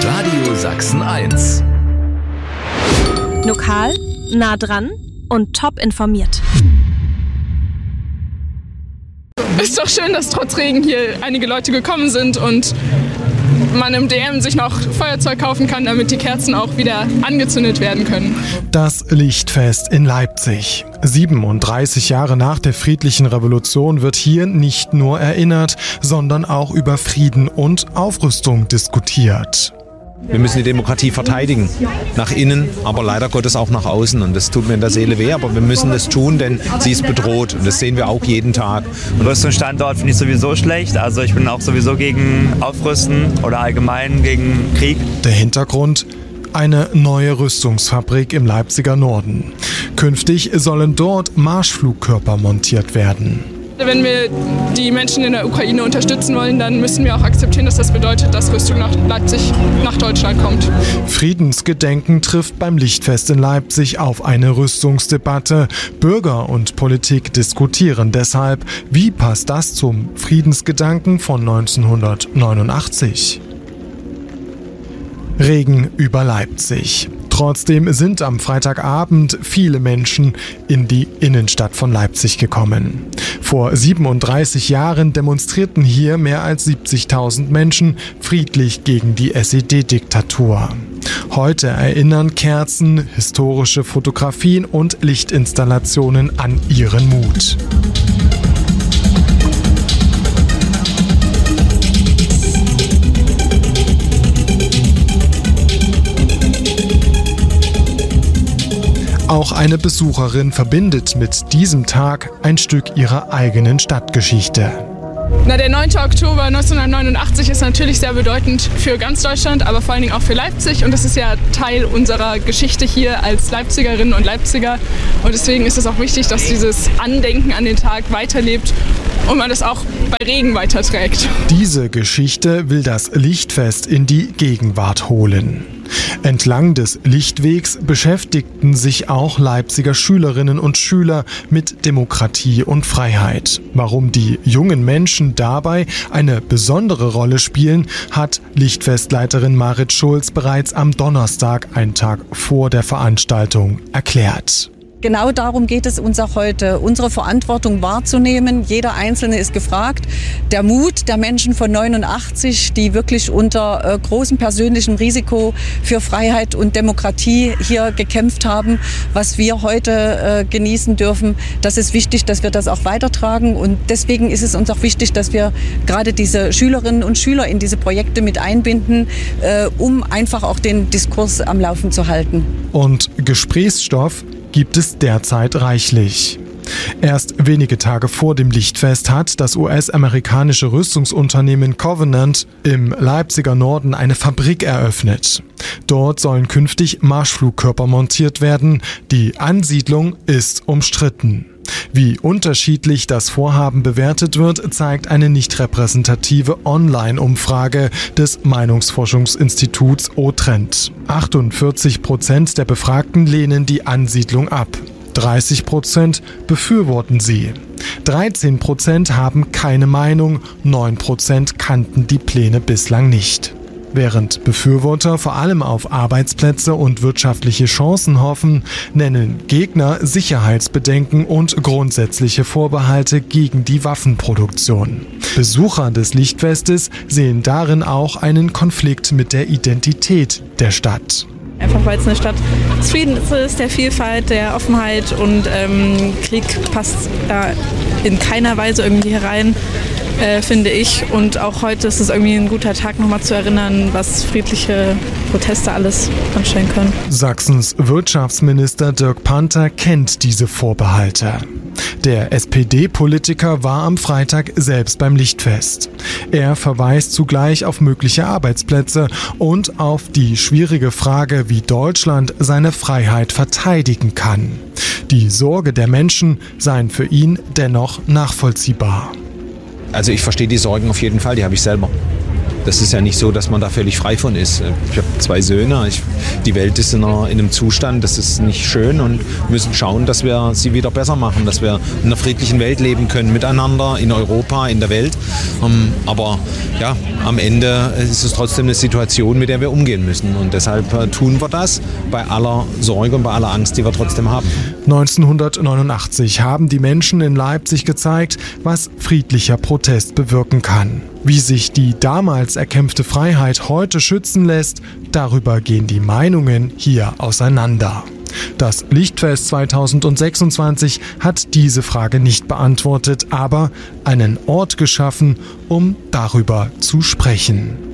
Radio Sachsen 1. Lokal, nah dran und top informiert. Ist doch schön, dass trotz Regen hier einige Leute gekommen sind und man im DM sich noch Feuerzeug kaufen kann, damit die Kerzen auch wieder angezündet werden können. Das Lichtfest in Leipzig. 37 Jahre nach der friedlichen Revolution wird hier nicht nur erinnert, sondern auch über Frieden und Aufrüstung diskutiert. Wir müssen die Demokratie verteidigen, nach innen, aber leider Gottes auch nach außen. Und das tut mir in der Seele weh, aber wir müssen das tun, denn sie ist bedroht. Und das sehen wir auch jeden Tag. Rüstungsstandort finde ich sowieso schlecht. Also ich bin auch sowieso gegen Aufrüsten oder allgemein gegen Krieg. Der Hintergrund? Eine neue Rüstungsfabrik im Leipziger Norden. Künftig sollen dort Marschflugkörper montiert werden. Wenn wir die Menschen in der Ukraine unterstützen wollen, dann müssen wir auch akzeptieren, dass das bedeutet, dass Rüstung nach Leipzig, nach Deutschland kommt. Friedensgedenken trifft beim Lichtfest in Leipzig auf eine Rüstungsdebatte. Bürger und Politik diskutieren deshalb, wie passt das zum Friedensgedanken von 1989? Regen über Leipzig. Trotzdem sind am Freitagabend viele Menschen in die Innenstadt von Leipzig gekommen. Vor 37 Jahren demonstrierten hier mehr als 70.000 Menschen friedlich gegen die SED-Diktatur. Heute erinnern Kerzen, historische Fotografien und Lichtinstallationen an ihren Mut. Auch eine Besucherin verbindet mit diesem Tag ein Stück ihrer eigenen Stadtgeschichte. Der 9. Oktober 1989 ist natürlich sehr bedeutend für ganz Deutschland, aber vor allen Dingen auch für Leipzig. Und das ist ja Teil unserer Geschichte hier als Leipzigerinnen und Leipziger. Und deswegen ist es auch wichtig, dass dieses Andenken an den Tag weiterlebt und man das auch bei Regen weiterträgt. Diese Geschichte will das Lichtfest in die Gegenwart holen. Entlang des Lichtwegs beschäftigten sich auch Leipziger Schülerinnen und Schüler mit Demokratie und Freiheit. Warum die jungen Menschen dabei eine besondere Rolle spielen, hat Lichtfestleiterin Marit Schulz bereits am Donnerstag, einen Tag vor der Veranstaltung, erklärt. Genau darum geht es uns auch heute, unsere Verantwortung wahrzunehmen. Jeder Einzelne ist gefragt. Der Mut der Menschen von 89, die wirklich unter großem persönlichem Risiko für Freiheit und Demokratie hier gekämpft haben, was wir heute genießen dürfen, das ist wichtig, dass wir das auch weitertragen. Und deswegen ist es uns auch wichtig, dass wir gerade diese Schülerinnen und Schüler in diese Projekte mit einbinden, um einfach auch den Diskurs am Laufen zu halten. Und Gesprächsstoff gibt es derzeit reichlich. Erst wenige Tage vor dem Lichtfest hat das US-amerikanische Rüstungsunternehmen Covenant im Leipziger Norden eine Fabrik eröffnet. Dort sollen künftig Marschflugkörper montiert werden. Die Ansiedlung ist umstritten. Wie unterschiedlich das Vorhaben bewertet wird, zeigt eine nicht repräsentative Online-Umfrage des Meinungsforschungsinstituts O-Trend. 48% der Befragten lehnen die Ansiedlung ab. 30% befürworten sie. 13% haben keine Meinung, 9% kannten die Pläne bislang nicht. Während Befürworter vor allem auf Arbeitsplätze und wirtschaftliche Chancen hoffen, nennen Gegner Sicherheitsbedenken und grundsätzliche Vorbehalte gegen die Waffenproduktion. Besucher des Lichtfestes sehen darin auch einen Konflikt mit der Identität der Stadt. Einfach weil es eine Stadt des Friedens ist, der Vielfalt, der Offenheit und Krieg passt da in keiner Weise irgendwie herein, finde ich. Und auch heute ist es irgendwie ein guter Tag, nochmal zu erinnern, was friedliche Proteste alles anstellen können. Sachsens Wirtschaftsminister Dirk Panther kennt diese Vorbehalte. Der SPD-Politiker war am Freitag selbst beim Lichtfest. Er verweist zugleich auf mögliche Arbeitsplätze und auf die schwierige Frage, wie Deutschland seine Freiheit verteidigen kann. Die Sorge der Menschen seien für ihn dennoch nachvollziehbar. Also ich verstehe die Sorgen auf jeden Fall, die habe ich selber. Das ist ja nicht so, dass man da völlig frei von ist. Ich habe 2 Söhne, die Welt ist in einem Zustand, das ist nicht schön und müssen schauen, dass wir sie wieder besser machen, dass wir in einer friedlichen Welt leben können, miteinander, in Europa, in der Welt. Aber ja, am Ende ist es trotzdem eine Situation, mit der wir umgehen müssen und deshalb tun wir das bei aller Sorge und bei aller Angst, die wir trotzdem haben. 1989 haben die Menschen in Leipzig gezeigt, was friedlicher Protest bewirken kann. Wie sich die damals erkämpfte Freiheit heute schützen lässt, darüber gehen die Meinungen hier auseinander. Das Lichtfest 2026 hat diese Frage nicht beantwortet, aber einen Ort geschaffen, um darüber zu sprechen.